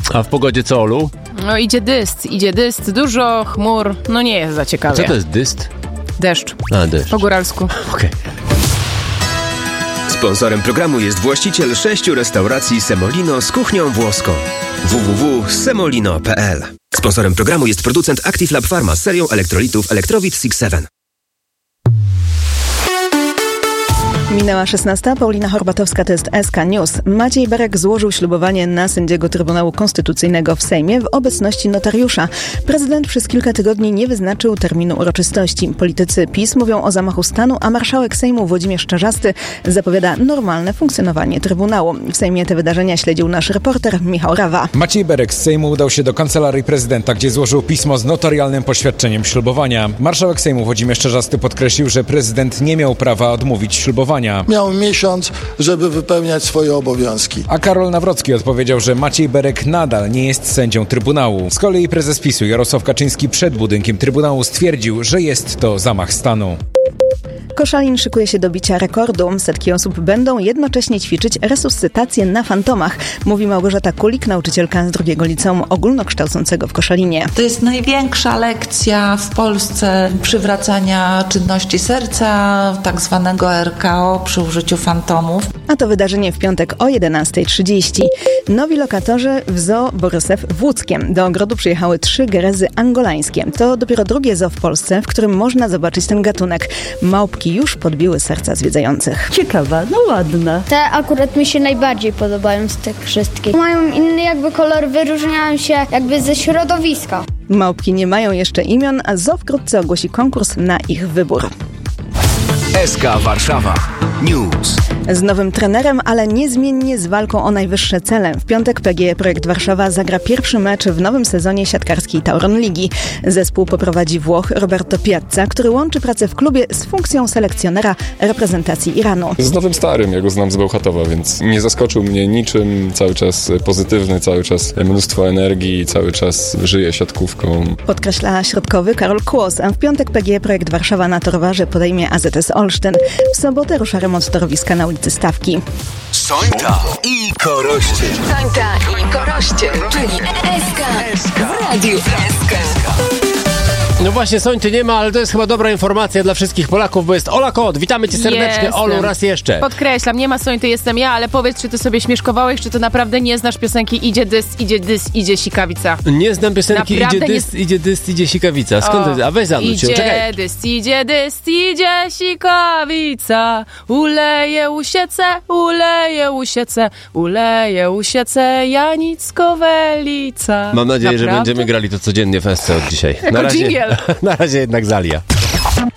A w pogodzie co, Olu? No idzie dyst, dużo chmur, no nie jest za ciekawie. Co to jest dyst? Deszcz. A, deszcz. Po góralsku. Okej. Sponsorem programu jest właściciel 6 restauracji Semolino z kuchnią włoską. www.semolino.pl. Sponsorem programu jest producent Active Lab Pharma z serią elektrolitów Electrowit 6-7. Minęła 16. Paulina Horbatowska, to jest SK News. Maciej Berek złożył ślubowanie na sędziego Trybunału Konstytucyjnego w Sejmie w obecności notariusza. Prezydent przez kilka tygodni nie wyznaczył terminu uroczystości. Politycy PiS mówią o zamachu stanu, a marszałek Sejmu Włodzimierz Czarzasty zapowiada normalne funkcjonowanie Trybunału. W Sejmie te wydarzenia śledził nasz reporter Michał Rawa. Maciej Berek z Sejmu udał się do Kancelarii Prezydenta, gdzie złożył pismo z notarialnym poświadczeniem ślubowania. Marszałek Sejmu Włodzimierz Czarzasty podkreślił, że prezydent nie miał prawa odmówić ślubowania. Miał miesiąc, żeby wypełniać swoje obowiązki. A Karol Nawrocki odpowiedział, że Maciej Berek nadal nie jest sędzią Trybunału. Z kolei prezes PiS-u Jarosław Kaczyński przed budynkiem Trybunału stwierdził, że jest to zamach stanu. Koszalin szykuje się do bicia rekordu. Setki osób będą jednocześnie ćwiczyć resuscytację na fantomach, mówi Małgorzata Kulik, nauczycielka z II Liceum Ogólnokształcącego w Koszalinie. To jest największa lekcja w Polsce przywracania czynności serca, tak zwanego RKO przy użyciu fantomów. A to wydarzenie w piątek o 11:30. Nowi lokatorzy w Zoo Borysew w Łódzkiem. Do ogrodu przyjechały 3 gerezy angolańskie. To dopiero drugie zoo w Polsce, w którym można zobaczyć ten gatunek. Małpki już podbiły serca zwiedzających. Ciekawa, no ładna. Te akurat mi się najbardziej podobają z tych wszystkich. Mają inny jakby kolor, wyróżniają się jakby ze środowiska. Małpki nie mają jeszcze imion, a zoo wkrótce ogłosi konkurs na ich wybór. SK Warszawa News. Z nowym trenerem, ale niezmiennie z walką o najwyższe cele. W piątek PGE Projekt Warszawa zagra pierwszy mecz w nowym sezonie siatkarskiej Tauron Ligi. Zespół poprowadzi Włoch Roberto Piazza, który łączy pracę w klubie z funkcją selekcjonera reprezentacji Iranu. Z nowym starym, ja go znam z Bełchatowa, więc nie zaskoczył mnie niczym. Cały czas pozytywny, cały czas mnóstwo energii, cały czas żyje siatkówką. Podkreśla środkowy Karol Kłos, a w piątek PGE Projekt Warszawa na Torwarze podejmie AZS Olsztyn. W sobotę rusza remont torowiska na ulicy Stawki. Sońta i Koroścień. Sońta i Koroścień, czyli SK w Radiu SK. No właśnie, Sońty nie ma, ale to jest chyba dobra informacja dla wszystkich Polaków, bo jest Ola Kot. Witamy cię serdecznie, Jestem. Olu, raz jeszcze. Podkreślam, nie ma Sońty, jestem ja, ale powiedz, czy ty sobie śmieszkowałeś, czy to naprawdę nie znasz piosenki Idzie dys, idzie sikawica. Nie znam piosenki Naprawdę Idzie dys, idzie sikawica. Skąd to? A weź zanudź się, czekaj. Idzie sikawica. Uleje usiece, Janicko Welica. Mam nadzieję, że Naprawdę? będziemy grali to codziennie w SC od dzisiaj. Jako dżingiel. Na razie jednak Zalia.